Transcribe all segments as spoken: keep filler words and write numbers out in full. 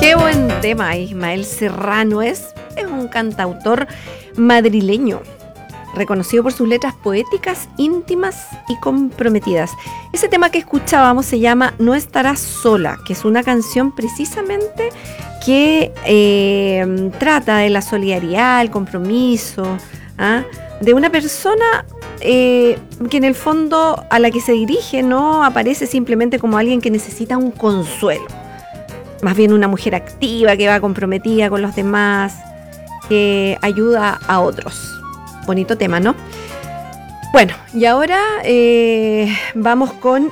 Qué buen tema, Ismael Serrano. Es, es un cantautor madrileño, reconocido por sus letras poéticas, íntimas y comprometidas. Ese tema que escuchábamos se llama No estarás sola, que es una canción precisamente que eh, trata de la solidaridad, el compromiso, ¿ah? de una persona eh, que en el fondo a la que se dirige no aparece simplemente como alguien que necesita un consuelo. Más bien una mujer activa, que va comprometida con los demás, que ayuda a otros. Bonito tema, ¿no? Bueno, y ahora eh, vamos con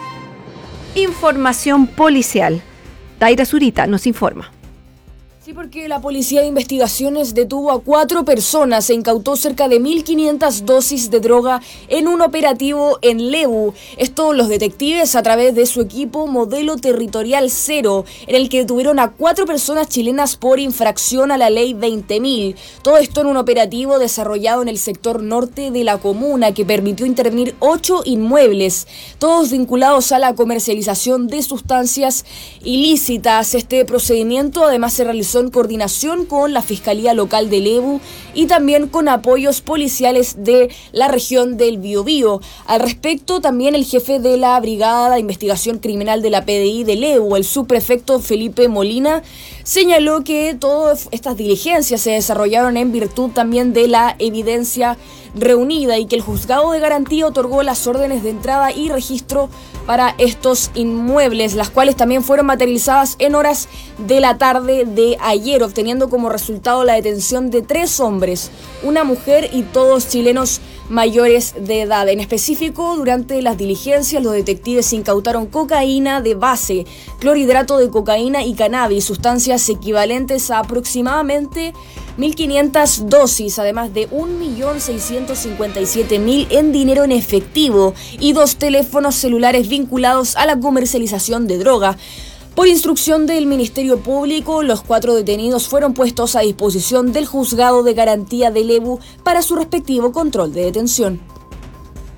información policial. Daira Zurita nos informa. Sí, porque la Policía de Investigaciones detuvo a cuatro personas e incautó cerca de mil quinientas dosis de droga en un operativo en Lebu. Esto los detectives a través de su equipo Modelo Territorial Cero, en el que detuvieron a cuatro personas chilenas por infracción a la ley veinte mil. Todo esto en un operativo desarrollado en el sector norte de la comuna que permitió intervenir ocho inmuebles, todos vinculados a la comercialización de sustancias ilícitas. Este procedimiento además se realizó en coordinación con la Fiscalía Local de Lebu y también con apoyos policiales de la región del Biobío. Al respecto, también el jefe de la Brigada de Investigación Criminal de la P D I de Lebu, el subprefecto Felipe Molina, señaló que todas estas diligencias se desarrollaron en virtud también de la evidencia reunida y que el juzgado de garantía otorgó las órdenes de entrada y registro para estos inmuebles, las cuales también fueron materializadas en horas de la tarde de ayer, obteniendo como resultado la detención de tres hombres, una mujer y todos chilenos mayores de edad. En específico, durante las diligencias, los detectives incautaron cocaína de base, clorhidrato de cocaína y cannabis, sustancias equivalentes a aproximadamente mil quinientas dosis, además de un millón seiscientos cincuenta y siete mil en dinero en efectivo y dos teléfonos celulares vinculados a la comercialización de droga. Por instrucción del Ministerio Público, los cuatro detenidos fueron puestos a disposición del Juzgado de Garantía de Lebu para su respectivo control de detención.